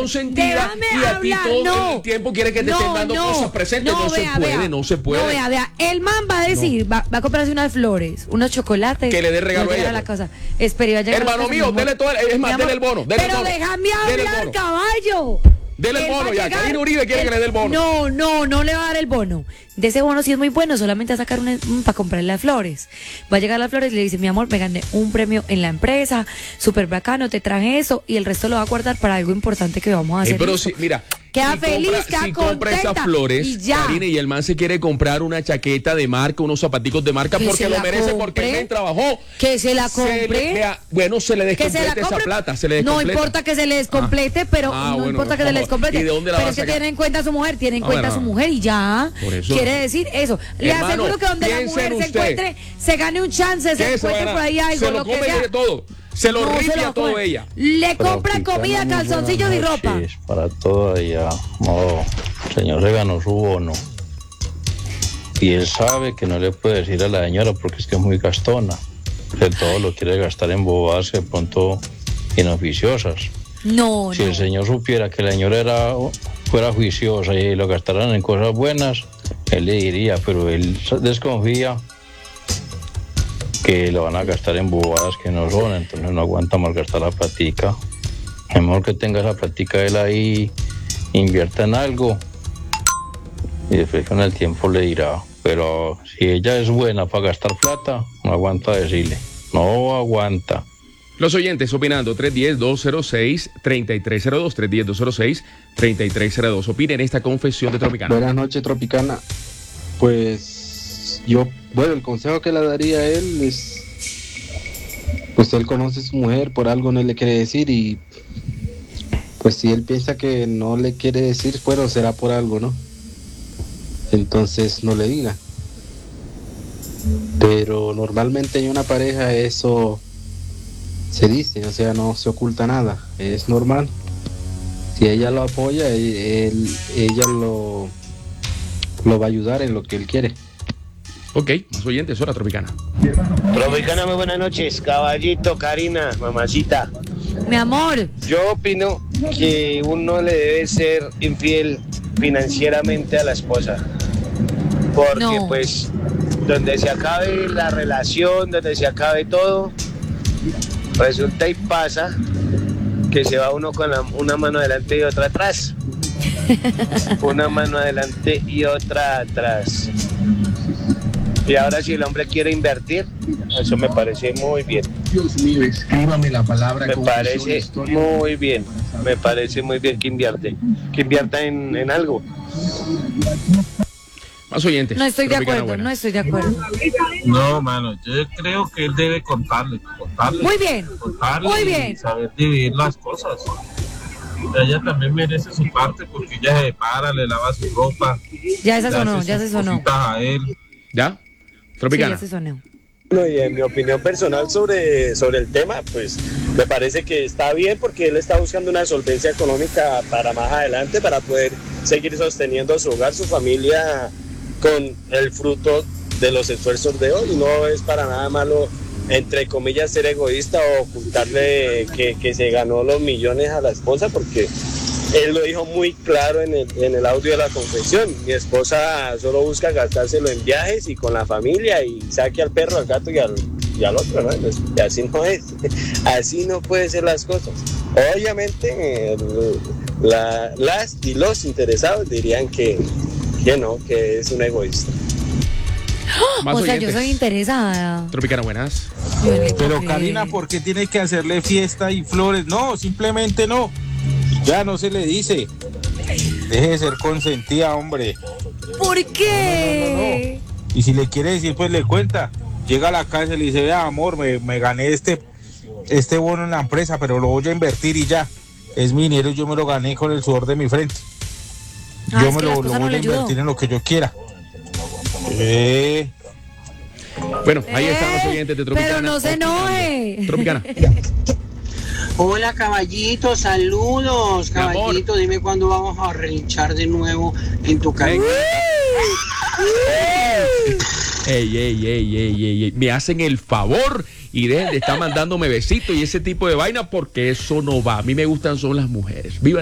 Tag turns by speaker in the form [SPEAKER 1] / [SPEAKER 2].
[SPEAKER 1] consentida y a ti todo el tiempo quiere que te estén dando cosas presentes. No se puede.
[SPEAKER 2] No, vea. El man va a decir, va a comprarse unas flores, unos chocolates.
[SPEAKER 1] Que le dé regalo a ella.
[SPEAKER 2] La casa. Espere, va a llegar
[SPEAKER 1] hermano mío, dele todo, es más, dele el bono.
[SPEAKER 2] Pero déjame hablar, caballo.
[SPEAKER 1] Dele el bono ya. Karina Uribe quiere que le dé el bono.
[SPEAKER 2] No le va a dar el bono. De ese bono sí es muy bueno, solamente a sacar para comprarle las flores. Va a llegar las flores y le dice, mi amor, me gané un premio en la empresa, súper bacano, te traje eso y el resto lo va a guardar para algo importante que vamos a hacer.
[SPEAKER 1] Pero si, mira,
[SPEAKER 2] queda feliz, queda
[SPEAKER 1] si compra esas flores, y Karina, y el man se quiere comprar una chaqueta de marca, unos zapaticos de marca, porque lo merece, porque el man trabajó.
[SPEAKER 2] Que se la compre.
[SPEAKER 1] Se le descomplete esa plata.
[SPEAKER 2] No importa que se le descomplete, pero no importa que se le descomplete.
[SPEAKER 1] ¿Y de dónde la
[SPEAKER 2] pero
[SPEAKER 1] va a
[SPEAKER 2] es que
[SPEAKER 1] sacar?
[SPEAKER 2] tiene en cuenta a su mujer, a su mujer y ya.
[SPEAKER 1] Por eso.
[SPEAKER 2] Quiere decir eso. Le aseguro que donde la mujer se encuentre, se gane un chance, se encuentre por ahí algo, lo que sea.
[SPEAKER 1] Todo. Se lo ripia todo ella.
[SPEAKER 2] Le compra comida, calzoncillos y ropa.
[SPEAKER 3] Para todo ella. No, el señor se ganó su bono. Y él sabe que no le puede decir a la señora porque es que es muy gastona. Que todo lo quiere gastar en bobadas de pronto inoficiosas. Si el señor supiera que la señora fuera juiciosa y lo gastaran en cosas buenas, él le diría, pero él desconfía que lo van a gastar en bobadas que no son, entonces no aguanta malgastar la platica. Es mejor que tenga esa platica él ahí, invierta en algo y después con el tiempo le dirá. Pero si ella es buena para gastar plata, no aguanta decirle, no aguanta.
[SPEAKER 1] Los oyentes opinando, 310-206-3302, 310-206-3302. Opinen esta confesión de Tropicana.
[SPEAKER 4] Buenas noches, Tropicana. Pues el consejo que le daría a él es, pues él conoce a su mujer, por algo no le quiere decir y pues si él piensa que no le quiere decir, bueno, será por algo, ¿no? Entonces no le diga. Pero normalmente en una pareja eso se dice, o sea, no se oculta nada, es normal. Si ella lo apoya, ella lo va a ayudar en lo que él quiere.
[SPEAKER 1] Ok, más oyentes, hora Tropicana.
[SPEAKER 5] Tropicana, muy buenas noches, caballito, Karina, mamacita.
[SPEAKER 2] Mi amor.
[SPEAKER 5] Yo opino que uno le debe ser infiel financieramente a la esposa. Porque pues donde se acabe la relación, donde se acabe todo, resulta y pasa que se va uno con una mano adelante y otra atrás. Una mano adelante y otra atrás. Y ahora si el hombre quiere invertir, eso me parece muy bien.
[SPEAKER 6] Dios mío, escríbame la palabra.
[SPEAKER 5] Me parece muy bien. Me parece muy bien que invierta en algo.
[SPEAKER 1] Más oyentes.
[SPEAKER 2] No estoy de acuerdo.
[SPEAKER 7] No, mano, yo creo que él debe contarle.
[SPEAKER 2] Muy bien. Muy bien.
[SPEAKER 7] Y saber dividir las cosas. Ella también merece su parte porque ella se para, le lava su ropa.
[SPEAKER 2] Ya se sonó.
[SPEAKER 7] A él.
[SPEAKER 1] ¿Ya? Tropicana.
[SPEAKER 2] Sí, ya se sonó.
[SPEAKER 8] Bueno, y en mi opinión personal sobre el tema, pues me parece que está bien porque él está buscando una solvencia económica para más adelante, para poder seguir sosteniendo su hogar, su familia, con el fruto de los esfuerzos de hoy. No es para nada malo, entre comillas, ser egoísta o ocultarle que se ganó los millones a la esposa, porque él lo dijo muy claro en el audio de la confesión. Mi esposa solo busca gastárselo en viajes y con la familia y saque al perro, al gato y al otro, ¿no? Y así no es, así no pueden ser las cosas. Obviamente las y los interesados dirían que no, que es un egoísta.
[SPEAKER 2] O sea, yo soy interesada.
[SPEAKER 1] Tropicana, buenas.
[SPEAKER 9] Pero Karina, ¿por qué tiene que hacerle fiesta y flores? No, simplemente no. Ya no se le dice. Deje de ser consentida, hombre.
[SPEAKER 2] ¿Por qué?
[SPEAKER 9] No. Y si le quiere decir, pues le cuenta. Llega a la casa y le dice, vea, amor, me gané este bono en la empresa, pero lo voy a invertir y ya. Es mi dinero, yo me lo gané con el sudor de mi frente. Yo me lo voy a invertir en lo que yo quiera.
[SPEAKER 1] Bueno, ahí están los oyentes de Tropicana.
[SPEAKER 2] Pero no se enoje.
[SPEAKER 1] Tropicana.
[SPEAKER 10] Hola, caballito, saludos. Caballito, dime cuándo vamos a relinchar de nuevo en tu casa.
[SPEAKER 1] Ey. Me hacen el favor y dejen de estar mandándome besitos y ese tipo de vaina porque eso no va. A mí me gustan son las mujeres. Viva